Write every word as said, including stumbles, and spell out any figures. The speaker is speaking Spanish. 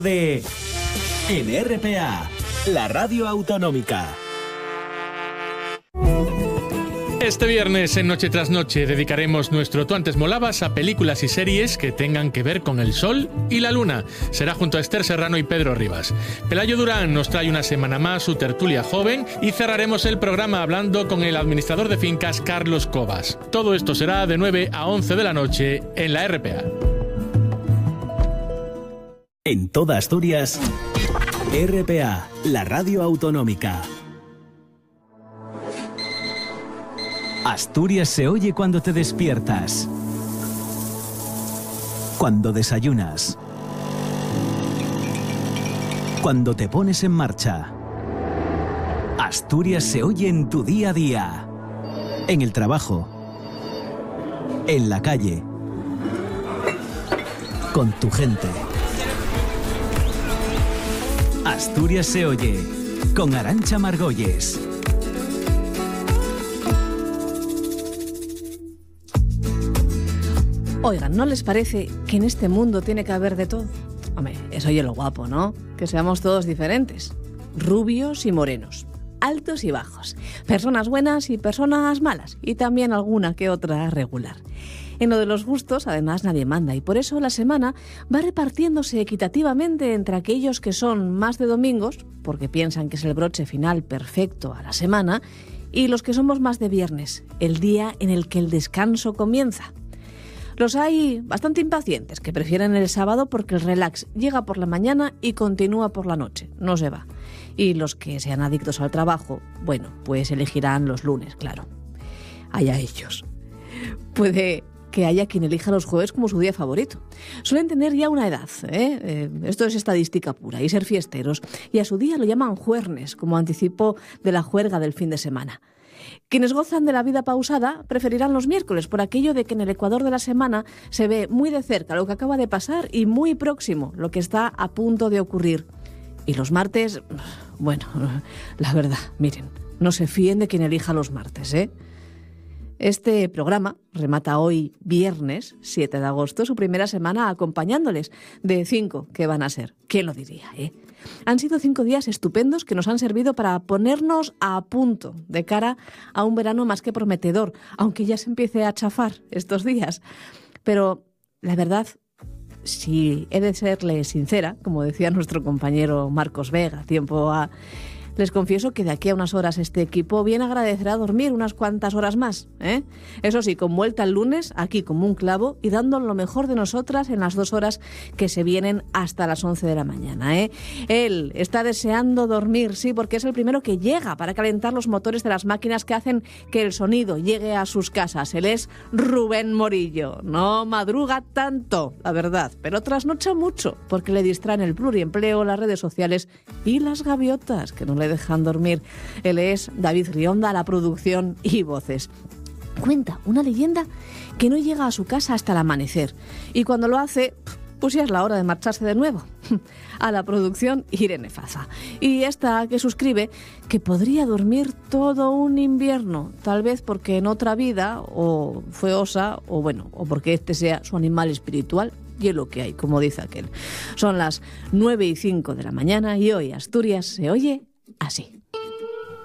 De N R P A, la radio autonómica. Este viernes en Noche tras Noche dedicaremos nuestro Tú antes molabas a películas y series que tengan que ver con el sol y la luna. Será junto a Esther Serrano y Pedro Rivas. Pelayo Durán nos trae una semana más su tertulia joven y cerraremos el programa hablando con el administrador de fincas Carlos Cobas. Todo esto será de nueve a once de la noche en la R P A. En toda Asturias, R P A, la radio autonómica. Asturias se oye cuando te despiertas, cuando desayunas, cuando te pones en marcha. Asturias se oye en tu día a día, en el trabajo, en la calle, con tu gente. Asturias se oye con Arantxa Margolles. Oigan, ¿no les parece que en este mundo tiene que haber de todo? Hombre, eso oye lo guapo, ¿no? Que seamos todos diferentes. Rubios y morenos, altos y bajos, personas buenas y personas malas, y también alguna que otra regular. En lo de los gustos, además, nadie manda, y por eso la semana va repartiéndose equitativamente entre aquellos que son más de domingos, porque piensan que es el broche final perfecto a la semana, y los que somos más de viernes, el día en el que el descanso comienza. Los hay bastante impacientes, que prefieren el sábado porque el relax llega por la mañana y continúa por la noche, no se va. Y los que sean adictos al trabajo, bueno, pues elegirán los lunes, claro. Allá ellos. Puede que haya quien elija los jueves como su día favorito. Suelen tener ya una edad, ¿eh? Eh, esto es estadística pura, y ser fiesteros. Y a su día lo llaman juernes, como anticipo de la juerga del fin de semana. Quienes gozan de la vida pausada preferirán los miércoles por aquello de que en el ecuador de la semana se ve muy de cerca lo que acaba de pasar y muy próximo lo que está a punto de ocurrir. Y los martes, bueno, la verdad, miren, no se fíen de quien elija los martes, ¿eh? Este programa remata hoy, viernes siete de agosto, su primera semana acompañándoles de cinco que van a ser. ¿Quién lo diría, eh? Han sido cinco días estupendos que nos han servido para ponernos a punto de cara a un verano más que prometedor, aunque ya se empiece a chafar estos días. Pero la verdad, si he de serle sincera, como decía nuestro compañero Marcos Vega, tiempo a... Les confieso que de aquí a unas horas este equipo bien agradecerá dormir unas cuantas horas más, ¿eh? Eso sí, con vuelta el lunes, aquí como un clavo y dando lo mejor de nosotras en las dos horas que se vienen hasta las once de la mañana, ¿eh? Él está deseando dormir, sí, porque es el primero que llega para calentar los motores de las máquinas que hacen que el sonido llegue a sus casas. Él es Rubén Morillo. No madruga tanto, la verdad, pero trasnocha mucho, porque le distraen el pluriempleo, las redes sociales y las gaviotas, que no le dejan dormir. Él es David Rionda, la producción y voces. Cuenta una leyenda que no llega a su casa hasta el amanecer, y cuando lo hace, pues ya es la hora de marcharse de nuevo. A la producción, Irene Faza. Y esta que suscribe que podría dormir todo un invierno, tal vez porque en otra vida o fue osa, o bueno, o porque este sea su animal espiritual, y es lo que hay, como dice aquel. Son las nueve y cinco de la mañana y hoy Asturias se oye así.